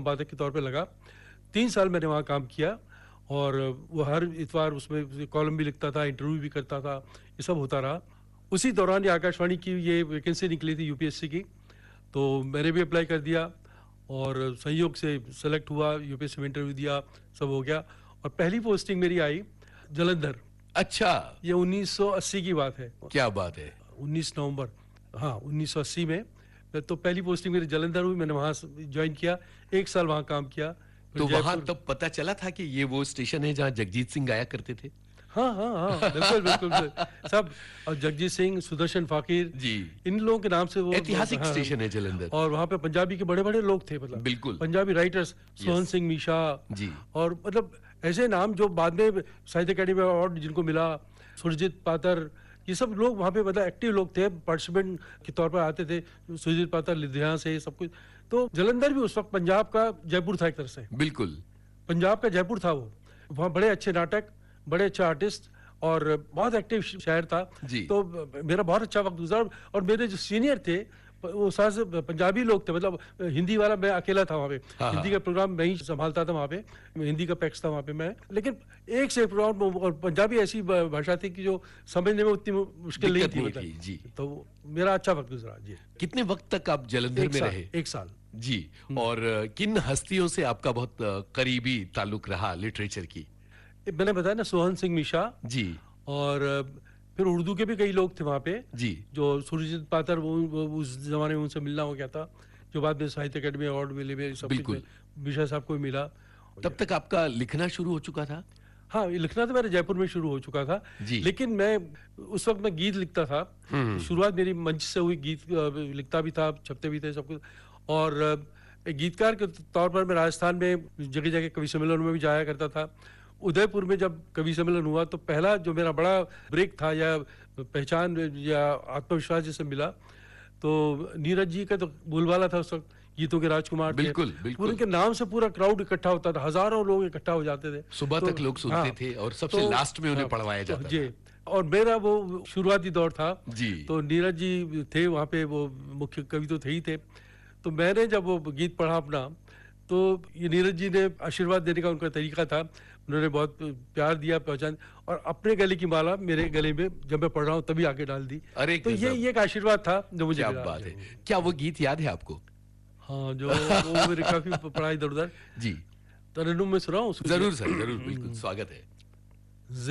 संपादक के तौर पे लगा। 3 साल मैंने वहाँ काम किया और वो हर इतवार उसमें कॉलम भी लिखता था, इंटरव्यू भी करता था, ये सब होता रहा। उसी दौरान ये आकाशवाणी की ये वैकेंसी निकली थी यूपीएससी की, तो मैंने भी अप्लाई कर दिया और संयोग से सेलेक्ट हुआ, यूपीएससी में इंटरव्यू दिया, सब हो गया और पहली पोस्टिंग मेरी आई जालंधर। अच्छा, ये 1980 की बात है। क्या बात है। 19 नवंबर, हाँ 1980 में। तो पहली पोस्टिंग मेरी जालंधर हुई, मैंने वहाँ ज्वाइन किया, 1 साल वहाँ काम किया। तो वहां तब पता चला था कि ये वो स्टेशन है जहां जगजीत सिंह गाया करते थे? हाँ हाँ हाँ, बिल्कुल बिल्कुल सब। और जगजीत सिंह, सुदर्शन फाकिर जी, इन लोगों के नाम से वो ऐतिहासिक हाँ, स्टेशन है जालंधर। और वहाँ पे पंजाबी के बड़े बड़े लोग थे, मतलब बिल्कुल, पंजाबी राइटर्स, सोहन सिंह मीशा जी, और मतलब ऐसे नाम जो बाद में साहित्य अकेडमी अवार्ड जिनको मिला, सुरजीत पातर, ये सब लोग वहाँ पे मतलब एक्टिव लोग थे, पार्टिसिपेंट के तौर पर आते थे। सुरजीत पातर लुधियाना से, सब कुछ। तो जालंधर भी उस वक्त पंजाब का जयपुर था एक तरह से, बिल्कुल पंजाब का जयपुर था वो। वहाँ बड़े अच्छे नाटक, बड़े अच्छे आर्टिस्ट और बहुत एक्टिव शहर था। तो मेरा बहुत अच्छा वक्त गुजरा। और मेरे जो सीनियर थे वो सारे पंजाबी लोग थे, मतलब हिंदी वाला मैं अकेला था वहाँ पे। हिंदी का प्रोग्राम मैं ही संभालता था वहाँ पे, हिंदी का पैक्स था वहाँ पे मैं। लेकिन एक से प्रोग्राम, और पंजाबी ऐसी भाषा थी कि जो समझने में उतनी मुश्किल नहीं थी जी। तो मेरा अच्छा वक्त गुजरा जी। कितने वक्त तक आप जालंधर में रहे? 1 साल जी। और किन हस्तियों से आपका बहुत करीबी ताल्लुक रहा लिटरेचर की? मैंने बताया ना, सोहन सिंह मीशा जी, और फिर उर्दू के भी कई लोग थे वहाँ पे जी, जो सुरजीत पातर, वो उस जमाने में उनसे मिलना हो गया था, जो बाद में साहित्य अकेडमी अवार्ड मिले, मेरे सब कुछ मीशा साहब को मिला। तब तक आपका लिखना शुरू हो चुका था? हाँ, लिखना तो मेरे जयपुर में शुरू हो चुका था, लेकिन मैं उस वक्त मैं गीत लिखता था। शुरुआत मेरी मंच से हुई, गीत लिखता भी था, छपते भी थे, सब कुछ। और एक गीतकार के तौर पर मैं राजस्थान में जगह जगह कवि सम्मेलनों में भी जाया करता था। उदयपुर में जब कवि सम्मेलन हुआ तो पहला जो मेरा बड़ा ब्रेक था या पहचान या आत्मविश्वास जैसे मिला, तो नीरज जी का तो बोलबाला था उस वक्त, गीतों के राजकुमार थे। बिल्कुल, बिल्कुल। उनके नाम से पूरा क्राउड इकट्ठा होता था, हज़ारों लोग इकट्ठा हो जाते थे, सुबह तक लोग सुनते थे और सबसे लास्ट में उन्हें पढ़वाया जाता जी। और मेरा वो शुरुआती दौर था जी। तो नीरज जी थे वहाँ पे, वो मुख्य कवि तो थे ही थे। तो मैंने जब वो गीत पढ़ा अपना, तो ये नीरज जी ने आशीर्वाद देने का उनका तरीका था, उन्होंने बहुत प्यार दिया, पहचान, और अपने गले की माला मेरे गले में जब मैं पढ़ रहा हूँ तभी आके डाल दी। अरे तो ये एक आशीर्वाद था जो मुझे क्या बात है। क्या वो गीत याद है आपको? हाँ, जो वो मेरे काफी पढ़ा इधर उधर जी, तरन्नुम में सुनाऊं? जरूर सर, जरूर, बिल्कुल स्वागत है।